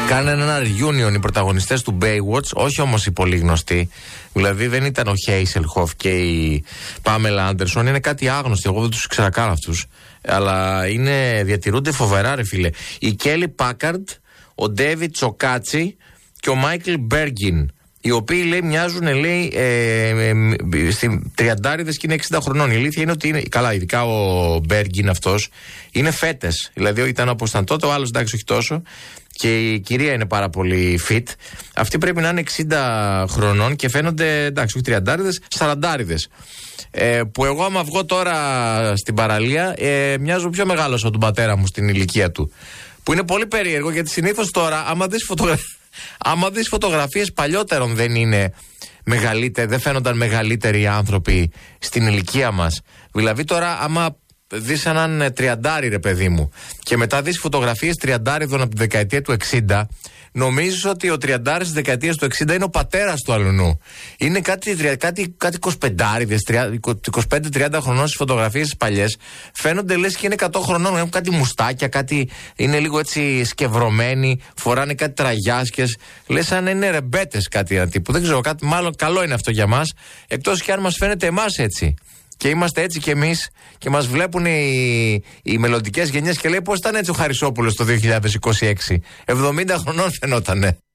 Κάνανε ένα reunion οι πρωταγωνιστές του Baywatch, όχι όμως οι πολύ γνωστοί. Δηλαδή δεν ήταν ο Χέισελχοφ και η Πάμελα Άντερσον, είναι κάτι άγνωστοι. Εγώ δεν τους ήξερα καν αυτούς. Αλλά διατηρούνται φοβερά, ρε φίλε. Η Κέλι Πάκαρντ, ο Ντέβιτ Τσοκάτσι και ο Μάικλ Μπέργκιν. Οι οποίοι λέει μοιάζουν, λέει, στην 30'ριδες και είναι 60 χρονών. Η αλήθεια είναι ότι είναι. Καλά, ειδικά ο Μπέργκιν αυτός είναι φέτες. Δηλαδή ήταν όπως ήταν τότε, ο άλλος εντάξει, όχι τόσο. Και η κυρία είναι πάρα πολύ fit. Αυτοί πρέπει να είναι 60 χρονών και φαίνονται, εντάξει, όχι 30'ριδες, 40'ριδες. Που εγώ, άμα βγω τώρα στην παραλία, μοιάζω πιο μεγάλος από τον πατέρα μου στην ηλικία του. Που είναι πολύ περίεργο, γιατί συνήθως τώρα, άμα δεις φωτογραφίες παλιότερων, δεν είναι μεγαλύτεροι, δεν φαίνονταν μεγαλύτεροι άνθρωποι στην ηλικία μας. Δηλαδή τώρα, άμα δεις έναν 30'ρι, ρε παιδί μου, και μετά δεις φωτογραφίες 30'ριδων από τη δεκαετία του 60, νομίζεις ότι ο 30'ρης της δεκαετίας του 60 είναι ο πατέρας του αλουνού. Είναι κάτι 25'ριδες, 25-30 χρονών στις φωτογραφίες τις παλιές. Φαίνονται λες και είναι 100 χρονών. Έχουν κάτι μουστάκια, κάτι είναι λίγο έτσι σκευρωμένοι, φοράνε κάτι τραγιάσκες. Λες σαν είναι ρεμπέτες κάτι ένα τύπου. Δεν ξέρω, κάτι μάλλον καλό είναι αυτό για μας. Εκτός και αν μας φαίνεται εμάς έτσι. Και είμαστε έτσι κι εμείς και μας βλέπουν οι μελλοντικές γενιές και λέει πώς ήταν έτσι ο Χαρισόπουλος το 2026. 70 χρονών φαινότανε.